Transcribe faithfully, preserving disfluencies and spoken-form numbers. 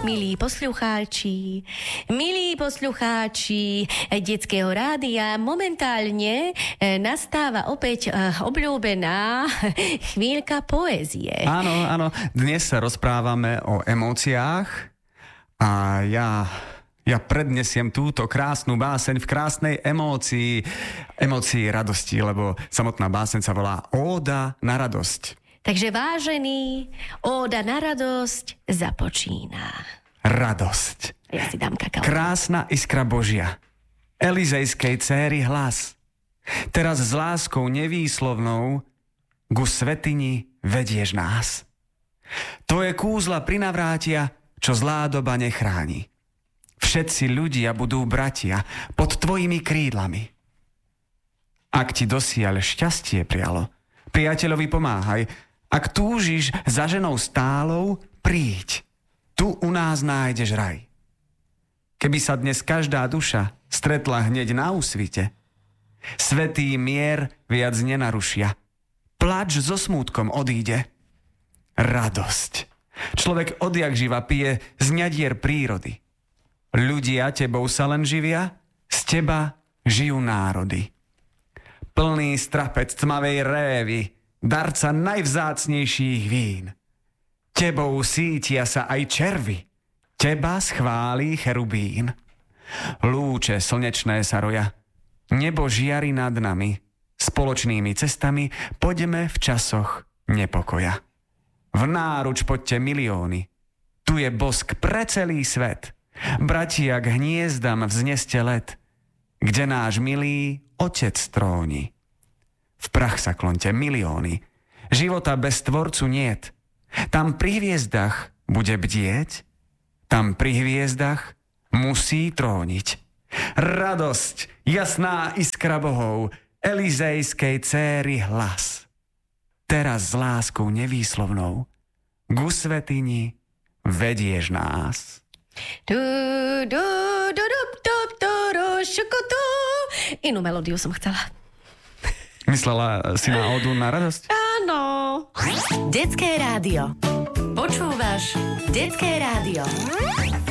Milí poslucháči, milí poslucháči Detského rádia, momentálne nastáva opäť obľúbená chvíľka poézie. Áno, áno, dnes sa rozprávame o emóciách a ja, ja prednesiem túto krásnu báseň v krásnej emócii, emócii radosti, lebo samotná báseň sa volá Óda na radosť. Takže vážený, óda na radosť započína. Radosť. Ja si dám kakao. Krásna iskra Božia. Elizejskej céry hlas. Teraz s láskou nevýslovnou ku svätyni vedieš nás. Tvoje kúzla prinavrátia, čo zlá doba nechráni. Všetci ľudia budú bratia pod tvojimi krídlami. Ak ti dosiaľ šťastie prialo, priateľovi pomáhaj. Ak túžiš za ženou stálou, príď. Tu u nás nájdeš raj. Keby sa dnes každá duša stretla hneď na úsvite, svätý mier viac nenarušia. Plač so smútkom odíde. Radosť. Človek odjak živa pije z ňadier prírody. Ľudia tebou sa len živia, z teba žijú národy. Plný strapec tmavej révy, darca najvzácnejších vín. Tebou sítia sa aj červy, teba schválí cherubín. Lúče slnečné sa roja, nebo žiari nad nami, spoločnými cestami poďme v časoch nepokoja. V náruč poďte milióny, tu je bosk pre celý svet. Bratia k hniezdam vzneste let, kde náš milý otec tróni. V prach sa klonte milióny, života bez tvorcu niet. Tam pri hviezdach bude bdieť, tam pri hviezdach musí tróniť. Radosť, jasná iskra bohov, Elizejskej céry hlas. Teraz s láskou nevýslovnou ku svätyni vedieš nás. Du, du, du, du, du, du, du, šukutu. Inú melódiu som chcela. Myslela si na ódu na radosť? Áno. Detské rádio. Počúvaš Detské rádio.